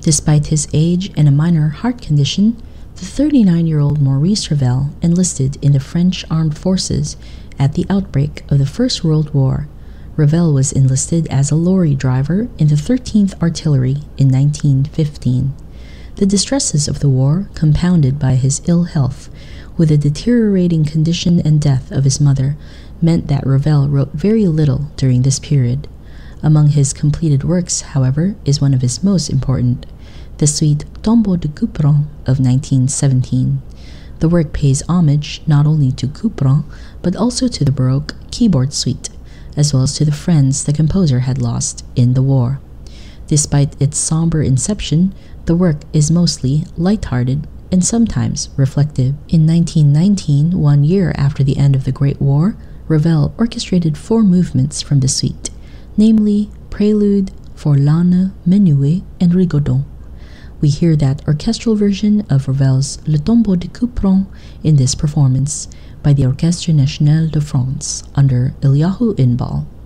Despite his age and a minor heart condition, the 39-year-old Maurice Ravel enlisted in the French armed forces at the outbreak of the First World War. Ravel was enlisted as a lorry driver in the 13th Artillery in 1915. The distresses of the war, compounded by his ill health, with the deteriorating condition and death of his mother, meant that Ravel wrote very little during this period. Among his completed works, however, is one of his most important, the suite Tombeau de Couperin of 1917. The work pays homage not only to Couperin, but also to the Baroque keyboard suite, as well as to the friends the composer had lost in the war. Despite its somber inception, the work is mostly light-hearted and sometimes reflective. In 1919, 1 year after the end of the Great War, Ravel orchestrated 4 movements from the suite, namely Prelude, Forlane, Menuet, and Rigaudon. We hear that orchestral version of Ravel's Le Tombeau de Couperin in this performance by the Orchestre National de France under Eliyahu Inbal.